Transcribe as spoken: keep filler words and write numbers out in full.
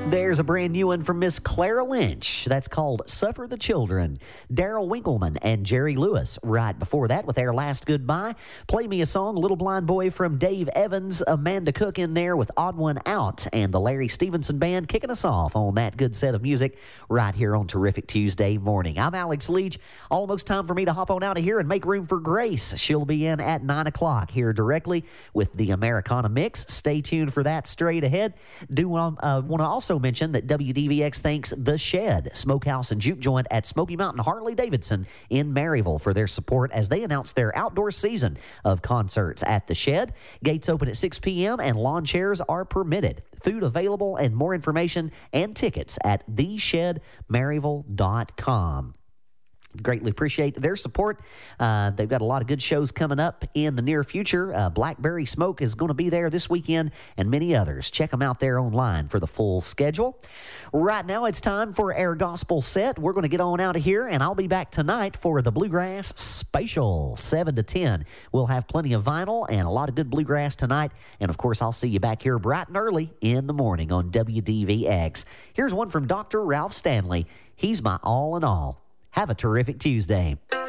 There's a brand new one from Miss Clara Lynch. That's called Suffer the Children. Daryl Winkleman and Jerry Lewis. Right before that, with their Last Goodbye. Play Me a Song, Little Blind Boy from Dave Evans. Amanda Cook in there with Odd One Out. And the Larry Stevenson Band kicking us off on that good set of music right here on Terrific Tuesday morning. I'm Alex Leach. Almost time for me to hop on out of here and make room for Grace. She'll be in at nine o'clock here directly with the Americana Mix. Stay tuned for that straight ahead. Do want to uh, want to also mention that W D V X thanks The Shed, Smokehouse and Juke Joint at Smoky Mountain Harley-Davidson in Maryville for their support as they announce their outdoor season of concerts at The Shed. Gates open at six p.m. and lawn chairs are permitted. Food available and more information and tickets at the shed maryville dot com. Greatly appreciate their support. Uh, they've got a lot of good shows coming up in the near future. Uh, Blackberry Smoke is going to be there this weekend and many others. Check them out there online for the full schedule. Right now, it's time for our gospel set. We're going to get on out of here, and I'll be back tonight for the Bluegrass Special, seven to ten. We'll have plenty of vinyl and a lot of good bluegrass tonight. And, of course, I'll see you back here bright and early in the morning on W D V X. Here's one from Doctor Ralph Stanley. He's my all in all. Have a terrific Tuesday.